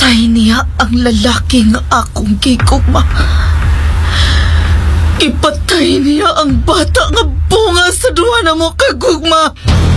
Ipatay niya ang lalaki nga akong gigugma. Ipatay niya ang bata nga bunga sa duha na mo kagugma.